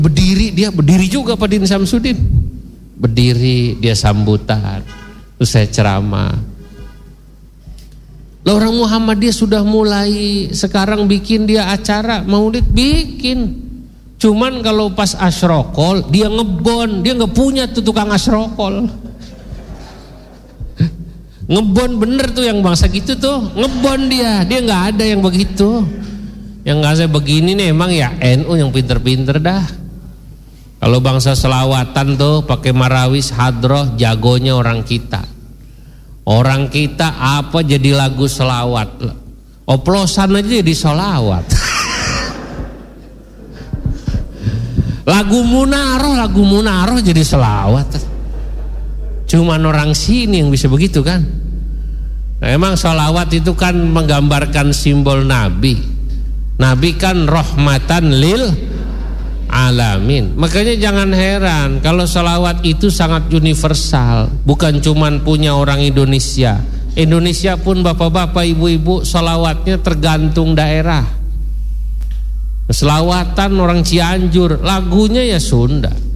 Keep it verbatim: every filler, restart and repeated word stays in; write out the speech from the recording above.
Berdiri, dia berdiri juga Pak Din Samsudin. Berdiri, dia sambutan. Terus saya ceramah. Lah orang Muhammadiyah sudah mulai sekarang bikin dia acara maulid, bikin. Cuman kalau pas asyrokol dia ngebon, dia nggak punya tuh tukang asyrokol. Ngebon bener tuh yang bangsa gitu tuh, ngebon dia, dia nggak ada yang begitu. Yang nggak saya begini nih emang ya N U yang pinter-pinter dah. Kalau bangsa selawatan tuh pakai marawis hadroh, jagonya orang kita. Orang kita apa jadi lagu selawat, oplosan aja jadi selawat. Lagu munaroh, lagu munaroh jadi selawat. Cuman orang sini yang bisa begitu kan. Nah, emang selawat itu kan menggambarkan simbol Nabi. Nabi kan rahmatan lil alamin. Makanya jangan heran kalau selawat itu sangat universal, bukan cuman punya orang Indonesia. Indonesia pun bapak-bapak, ibu-ibu selawatnya tergantung daerah. Selawatan orang Cianjur lagunya ya Sunda.